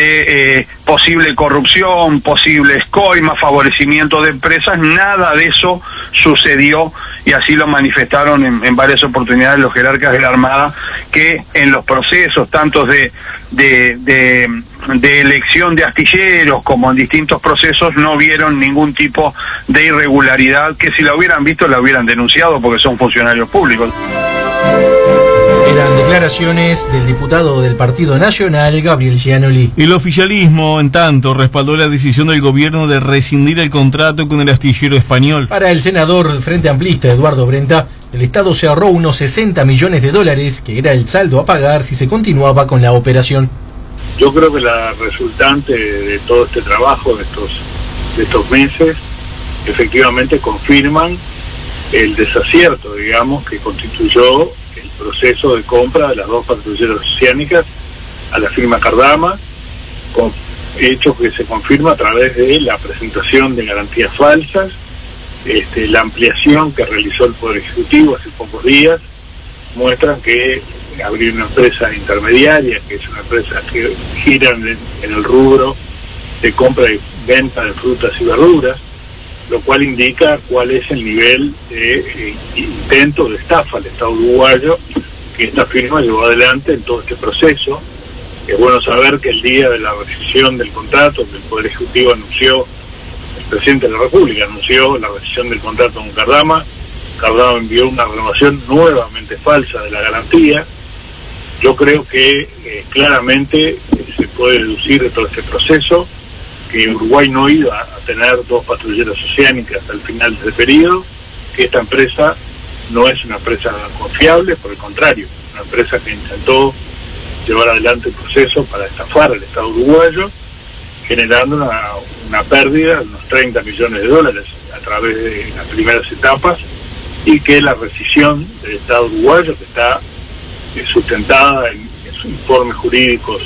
de posible corrupción, posibles coimas, favorecimiento de empresas. Nada de eso sucedió, y así lo manifestaron en varias oportunidades los jerarcas de la Armada, que en los procesos tanto de elección de astilleros como en distintos procesos no vieron ningún tipo de irregularidad, que si la hubieran visto la hubieran denunciado porque son funcionarios públicos. Eran declaraciones del diputado del Partido Nacional, Gabriel Giannoli. El oficialismo, en tanto, respaldó la decisión del gobierno de rescindir el contrato con el astillero español. Para el senador del Frente Amplista, Eduardo Brenta, el Estado se ahorró unos 60 millones de dólares, que era el saldo a pagar si se continuaba con la operación. Yo creo que la resultante de todo este trabajo, de estos meses, efectivamente confirman el desacierto, digamos, que constituyó el proceso de compra de las dos patrulleras oceánicas a la firma Cardama, con hechos que se confirma a través de la presentación de garantías falsas, la ampliación que realizó el Poder Ejecutivo hace pocos días, muestran que abrir una empresa intermediaria, que es una empresa que gira en el rubro de compra y venta de frutas y verduras, lo cual indica cuál es el nivel de intento de estafa al Estado uruguayo que esta firma llevó adelante en todo este proceso. Es bueno saber que el día de la rescisión del contrato, que el Poder Ejecutivo anunció, el presidente de la República anunció la rescisión del contrato con Cardama, Cardama envió una renovación nuevamente falsa de la garantía. Yo creo que claramente se puede deducir de todo este proceso que Uruguay no iba a tener dos patrulleras oceánicas al final de ese periodo, que esta empresa no es una empresa confiable, por el contrario, una empresa que intentó llevar adelante el proceso para estafar al Estado uruguayo, generando una pérdida de unos 30 millones de dólares a través de las primeras etapas, y que la rescisión del Estado uruguayo, que está sustentada en sus informes jurídicos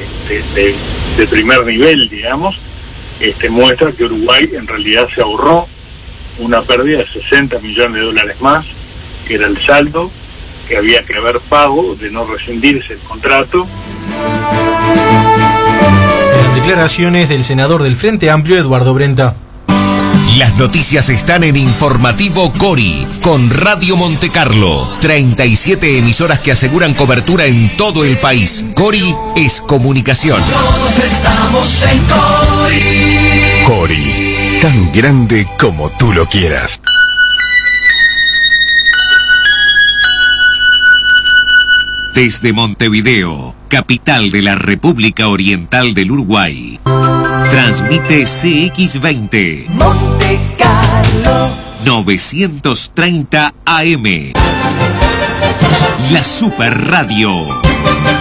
de primer nivel, digamos, muestra que Uruguay en realidad se ahorró una pérdida de 60 millones de dólares más, que era el saldo que había que haber pago de no rescindirse el contrato. Eran declaraciones del senador del Frente Amplio, Eduardo Brenta. Las noticias están en Informativo Cori, con Radio Montecarlo. 37 emisoras que aseguran cobertura en todo el país. Cori es comunicación. Todos estamos en Cori. Cori, tan grande como tú lo quieras. Desde Montevideo, capital de la República Oriental del Uruguay, transmite CX20 Monte Carlo 930 AM, la Super Radio.